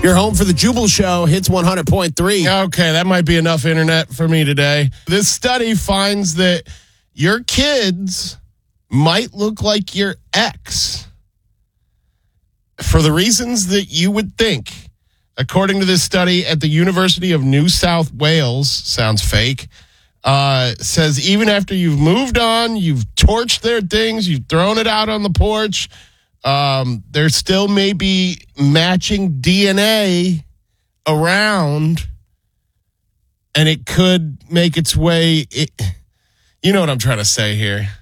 You're home for the Jubal Show, Hits 100.3. Okay, that might be enough internet for me today. This study finds that your kids might look like your ex for the reasons that you would think. According to this study at the University of New South Wales, sounds fake, says even after you've moved on, you've torched their things, you've thrown it out on the porch, there still may be matching DNA around, and it could make its way. You know what I'm trying to say here.